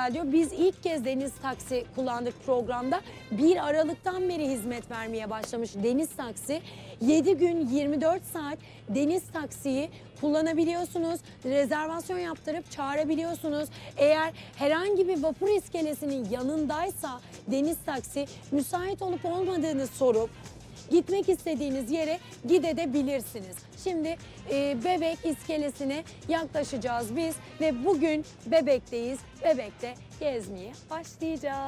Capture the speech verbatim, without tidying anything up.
güzel diyor. Biz ilk kez deniz taksi kullandık programda. bir Aralık'tan beri hizmet vermeye başlamış deniz taksi. yedi gün yirmi dört saat deniz taksiyi kullanabiliyorsunuz. Rezervasyon yaptırıp çağırabiliyorsunuz. Eğer herhangi bir vapur iskelesinin yanındaysa deniz taksi, müsait olup olmadığını sorup gitmek istediğiniz yere gidebilirsiniz. Şimdi e, Bebek iskelesine yaklaşacağız biz ve bugün Bebek'teyiz. Bebek'te gezmeye başlayacağız.